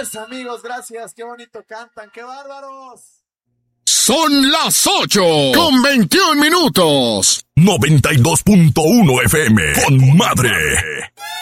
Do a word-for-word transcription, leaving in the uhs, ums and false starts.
Gracias, amigos, gracias. Qué bonito cantan, qué bárbaros. Son las ocho con veintiún minutos. noventa y dos punto uno F M. Con madre.